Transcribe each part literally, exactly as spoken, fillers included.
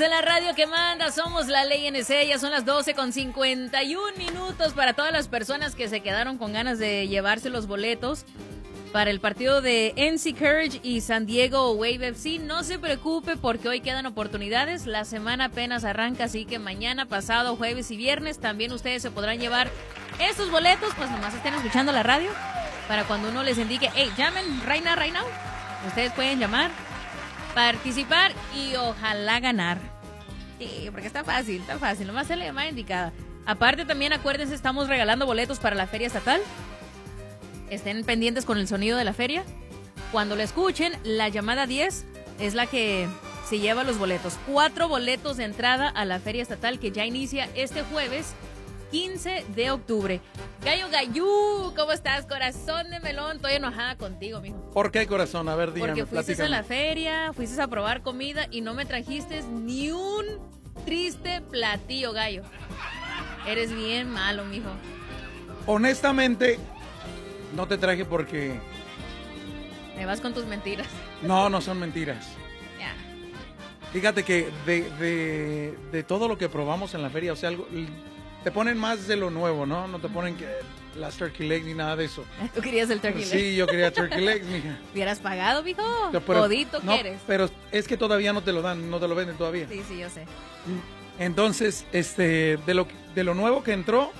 de la radio que manda, somos la Ley N C, ya son las doce con cincuenta y un minutos para todas las personas que se quedaron con ganas de llevarse los boletos para el partido de N C Courage y San Diego Wave F C. No se preocupe porque hoy quedan oportunidades, la semana apenas arranca, así que mañana, pasado, jueves y viernes también ustedes se podrán llevar esos boletos, pues nomás estén escuchando la radio para cuando uno les indique, hey, llamen right now, right now, ustedes pueden llamar, participar y ojalá ganar. Sí, porque está fácil, está fácil, nomás se le llama indicada. Aparte también acuérdense, estamos regalando boletos para la feria estatal. Estén pendientes con el sonido de la feria. Cuando la escuchen, la llamada diez es la que se lleva los boletos. Cuatro boletos de entrada a la feria estatal que ya inicia este jueves quince de octubre. Gallo Gallú, ¿cómo estás? Corazón de melón, estoy enojada contigo, mijo. ¿Por qué, corazón? A ver, dígame, Porque fuiste platícame. a la feria, fuiste a probar comida y no me trajiste ni un triste platillo, gallo. Eres bien malo, mijo. Honestamente, no te traje porque... Me vas con tus mentiras. No, no son mentiras. Ya. Fíjate que de, de, de todo lo que probamos en la feria, o sea, algo, te ponen más de lo nuevo, ¿no? No te ponen que las turkey legs ni nada de eso. ¿Tú querías el turkey leg? Sí, yo quería turkey legs, mija. ¿Hubieras pagado, mijo? Pero- Todito no, quieres. pero es que todavía no te lo dan, no te lo venden todavía. Sí, sí, yo sé. Entonces, este, de lo, de lo nuevo que entró,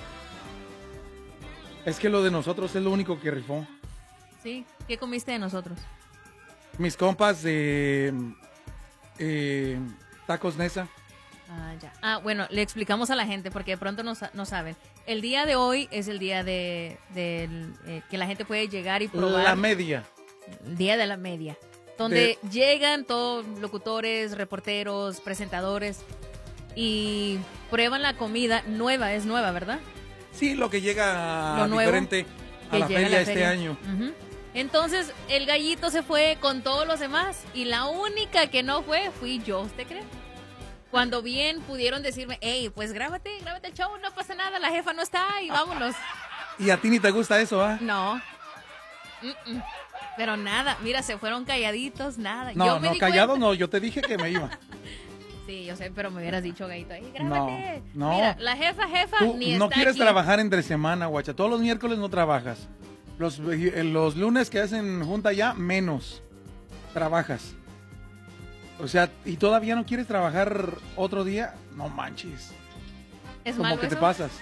es que lo de nosotros es lo único que rifó. Sí, ¿qué comiste de nosotros? Mis compas de eh, Tacos Nesa. Ah, ya. Ah, bueno, le explicamos a la gente porque de pronto no, sa- no saben. El día de hoy es el día de, del, eh, que la gente puede llegar y probar. La media. El día de la media. Donde de... llegan todos locutores, reporteros, presentadores y prueban la comida nueva. Es nueva, ¿verdad? Sí, lo que llega Lo nuevo diferente a que la llega a feria la este feria. año. Uh-huh. Entonces, el gallito se fue con todos los demás y la única que no fue fui yo, ¿usted cree? Cuando bien pudieron decirme, hey, pues grábate, grábate el show, no pasa nada, la jefa no está y vámonos. ¿Y a ti ni te gusta eso, ah? No. Mm-mm. Pero nada, mira, se fueron calladitos, nada. No, yo me no, di callado cuenta. no, yo te dije que me iba. Sí, yo sé, pero me hubieras dicho, gallito, hey, grábate. No, no. Mira, la jefa, jefa, Tú ni no está quieres aquí. trabajar entre semana, guacha. Todos los miércoles no trabajas. Los, eh, los lunes que hacen junta ya, menos trabajas. O sea, ¿y todavía no quieres trabajar otro día? No manches. ¿Es Como malo que te eso? pasas.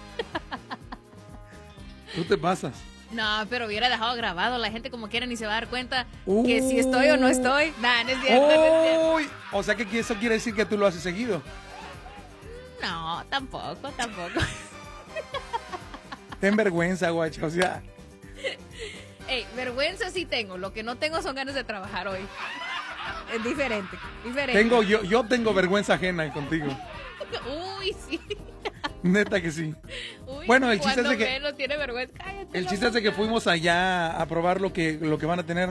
Tú te pasas. No, pero hubiera dejado grabado. La gente como quiera ni se va a dar cuenta Uh. que si estoy o no estoy. Nah, no es cierto, no es cierto. Uy, o sea que eso quiere decir que tú lo haces seguido. No, tampoco, tampoco. Ten vergüenza, guacha. O sea, Ey, vergüenza sí tengo. Lo que no tengo son ganas de trabajar hoy. Es diferente, diferente. tengo, yo, yo tengo vergüenza ajena contigo. Uy, sí. Neta que sí. Uy, Bueno, el chiste cuando es de que- menos tiene vergüenza. Cállate, El la chiste es de que boca. fuimos allá a probar lo que, lo que van a tener.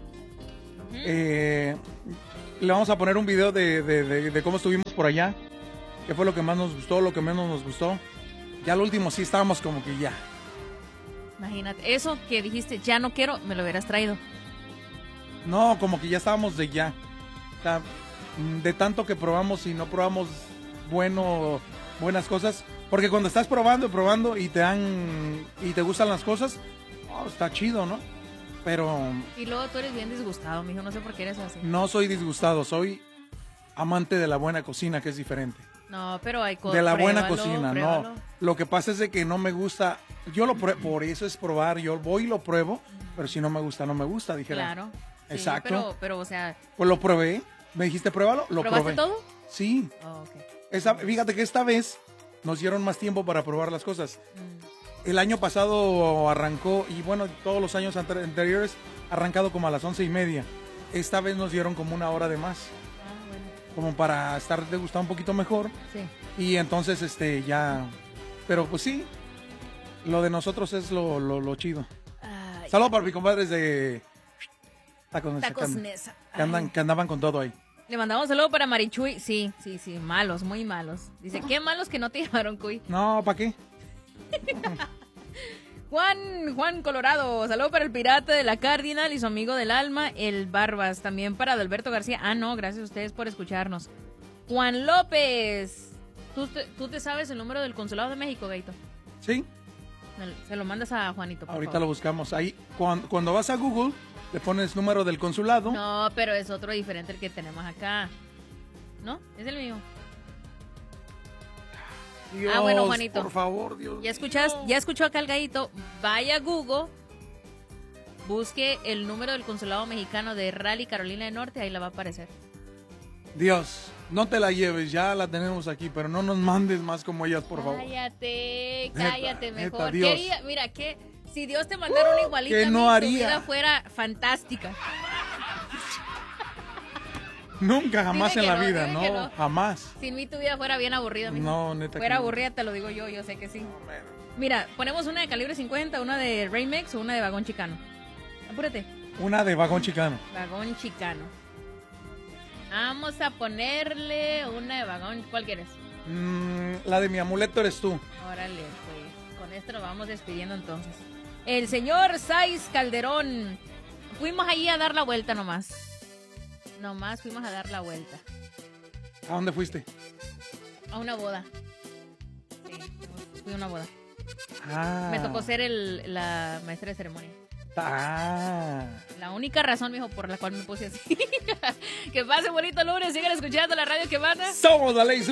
Eh, le vamos a poner un video de, de, de, de cómo estuvimos por allá. Qué fue lo que más nos gustó, lo que menos nos gustó. Ya al último sí estábamos como que ya. Imagínate, eso que dijiste, ya no quiero, me lo hubieras traído. No, como que ya estábamos de ya. O sea, de tanto que probamos y no probamos bueno, buenas cosas. Porque cuando estás probando y probando y te dan y te gustan las cosas, oh, está chido, ¿no? Pero Y luego tú eres bien disgustado, mijo, no sé por qué eres así. no soy disgustado, soy amante de la buena cocina, que es diferente. No, pero hay cosas. De la buena cocina, no. Lo que pasa es de que no me gusta, yo lo pruebo, por eso es probar, yo voy y lo pruebo, pero si no me gusta, no me gusta, dijera. Claro. Sí, Exacto. pero, pero, o sea, Pues lo probé, me dijiste pruébalo, lo ¿probaste probé. todo? Sí. Oh, ok. Esa, fíjate que esta vez nos dieron más tiempo para probar las cosas. Mm. El año pasado arrancó, y bueno, todos los años anter- anteriores, arrancado como a las once y media. Esta vez nos dieron como una hora de más, Ah, bueno. como para estar degustando un poquito mejor. Sí. Y entonces, este, ya... Pero pues sí, lo de nosotros es lo, lo, lo chido. Ay, Saludos para mis compadres de Tacos Nesa, Tacos que, Nesa. que andan, Ay. que andaban con todo ahí. Le mandamos un saludo para Marichuy. Sí, sí, sí, malos, muy malos. Dice, qué malos que no te llevaron, cuy. No, ¿para qué? Juan, Juan Colorado, saludo para el pirata de la Cardinal y su amigo del alma, el Barbas. También para Adalberto García. Ah, no, gracias a ustedes por escucharnos. Juan López. ¿Tú te, ¿Tú te sabes el número del Consulado de México, Gaito? Sí. Se lo mandas a Juanito, por Ahorita favor. lo buscamos. Ahí, cuando, cuando vas a Google, le pones número del consulado. No, pero es otro diferente el que tenemos acá. ¿No? Es el mismo. Dios, Ah, bueno, Juanito. por favor, Dios. Ya escuchas, ya escuchó acá el Gallito. Vaya a Google, busque el número del Consulado Mexicano de Raleigh, Carolina del Norte, ahí la va a aparecer. Dios, no te la lleves, ya la tenemos aquí, pero no nos mandes más como ellas, por favor. Cállate, Neta, cállate neta, mejor. Dios. Quería- mira, que si Dios te mandara una igualita, ¿qué a mí, no tu haría? vida fuera fantástica. Nunca, jamás Dime en que la no, vida, dime no, que no. jamás. Sin mí tu vida fuera bien aburrida, mijo. No, neta. Fuera que no. aburrida, te lo digo yo, yo sé que sí. Mira, ponemos una de calibre cincuenta, una de Raymex o una de vagón chicano. Apúrate. Una de vagón chicano. Vagón chicano. Vamos a ponerle una de vagón. ¿Cuál quieres? Mm, la de mi amuleto eres tú. Órale, pues. Con esto lo vamos despidiendo entonces. El señor Saiz Calderón. Fuimos ahí a dar la vuelta nomás. Nomás fuimos a dar la vuelta. ¿A dónde fuiste? A una boda. Sí, fui a una boda. Ah. Me tocó ser el, la maestra de ceremonia. Ah. La única razón, mijo, por la cual me puse así. Que pase bonito lunes. Sigan escuchando la radio que manda. Somos la ley.